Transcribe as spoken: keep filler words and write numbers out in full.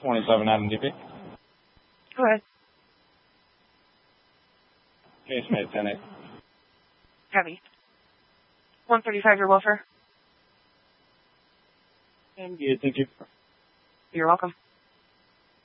twenty-seven Adam D P. Go ahead. Case made ten eight. Heavy. one thirty-five, your welfare. And good, thank you. You're welcome.